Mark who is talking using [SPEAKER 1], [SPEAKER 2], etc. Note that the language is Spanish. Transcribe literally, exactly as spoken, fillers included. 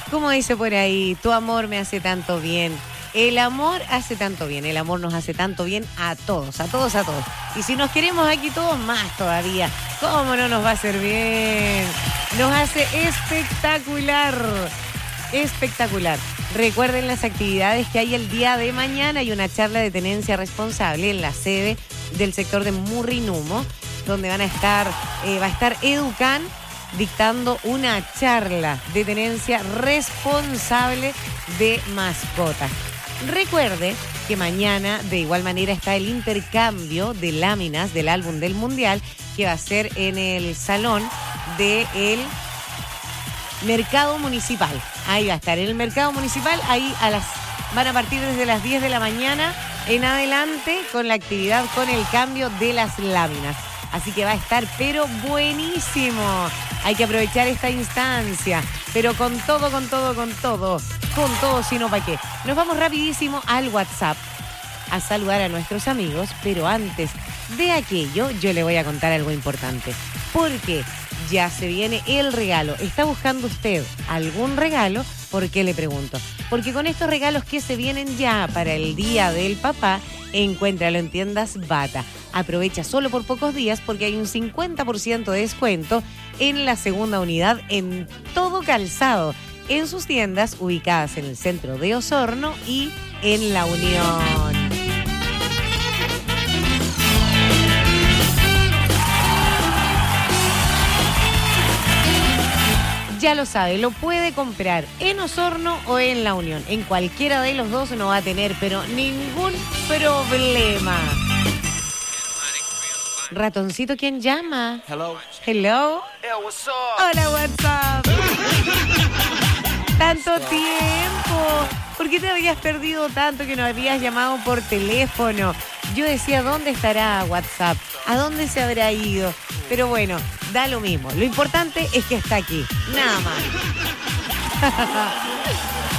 [SPEAKER 1] Como dice por ahí, tu amor me hace tanto bien. El amor hace tanto bien, el amor nos hace tanto bien a todos, a todos, a todos. Y si nos queremos aquí todos, más todavía. ¿Cómo no nos va a hacer bien? Nos hace espectacular, espectacular. Recuerden las actividades que hay el día de mañana. Hay una charla de tenencia responsable en la sede del sector de Murrinumo, donde van a estar, eh, va a estar Educan dictando una charla de tenencia responsable de mascotas. Recuerde que mañana de igual manera está el intercambio de láminas del álbum del Mundial, que va a ser en el salón del Mercado Municipal. Ahí va a estar, en el Mercado Municipal, ahí a las van a partir desde las diez de la mañana en adelante con la actividad, con el cambio de las láminas. Así que va a estar, pero buenísimo. Hay que aprovechar esta instancia, pero con todo, con todo, con todo. Con todo, si no, ¿para qué? Nos vamos rapidísimo al WhatsApp a saludar a nuestros amigos, pero antes de aquello, yo le voy a contar algo importante. Porque ya se viene el regalo. ¿Está buscando usted algún regalo? ¿Por qué le pregunto? Porque con estos regalos que se vienen ya para el Día del Papá, encuéntralo en tiendas Bata. Aprovecha solo por pocos días porque hay un cincuenta por ciento de descuento en la segunda unidad en todo calzado, en sus tiendas ubicadas en el centro de Osorno y en La Unión. Ya lo sabe, lo puede comprar en Osorno o en La Unión. En cualquiera de los dos no va a tener, pero ningún problema. Ratoncito, ¿quién llama?
[SPEAKER 2] Hello.
[SPEAKER 1] Hello.
[SPEAKER 2] Hey, what's up?
[SPEAKER 1] Hola, WhatsApp. Tanto tiempo. ¿Por qué te habías perdido tanto que no habías llamado por teléfono? Yo decía, ¿dónde estará WhatsApp? ¿A dónde se habrá ido? Pero bueno, da lo mismo. Lo importante es que está aquí. Nada más.